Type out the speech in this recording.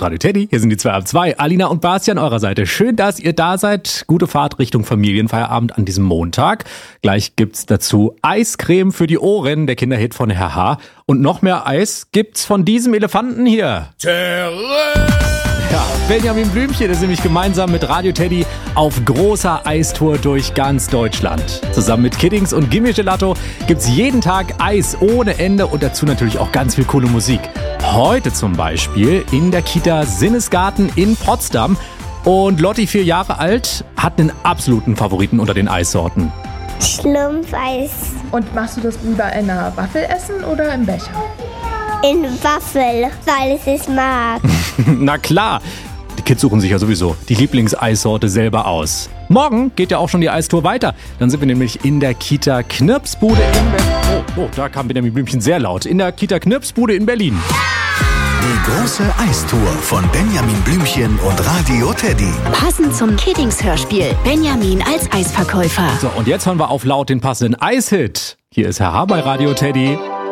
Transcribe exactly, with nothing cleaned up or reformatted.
Radio Teddy. Hier sind die zwei ab zwei. Alina und Basti an eurer Seite. Schön, dass ihr da seid. Gute Fahrt Richtung Familienfeierabend an diesem Montag. Gleich gibt's dazu Eiscreme für die Ohren, der Kinderhit von Herr H. Und noch mehr Eis gibt's von diesem Elefanten hier. Terrain! Ja, Benjamin Blümchen ist nämlich gemeinsam mit Radio Teddy auf großer Eistour durch ganz Deutschland. Zusammen mit Kiddings und Gimme Gelato gibt's jeden Tag Eis ohne Ende und dazu natürlich auch ganz viel coole Musik. Heute zum Beispiel in der Kita Sinnesgarten in Potsdam. Und Lotti, vier Jahre alt, hat einen absoluten Favoriten unter den Eissorten. Schlumpfeis. Und machst du das lieber in einer Waffel essen oder im Becher? In Waffel, weil ich es mag. Na klar, die Kids suchen sich ja sowieso die Lieblingseissorte selber aus. Morgen geht ja auch schon die Eistour weiter. Dann sind wir nämlich in der Kita Knirpsbude in Berlin. Oh, oh, da kam Benjamin Blümchen sehr laut. In der Kita Knirpsbude in Berlin. Die große Eistour von Benjamin Blümchen und Radio Teddy. Passend zum Kiddings-Hörspiel. Benjamin als Eisverkäufer. So, und jetzt hören wir auf laut den passenden Eishit. Hier ist Herr H. bei Radio Teddy.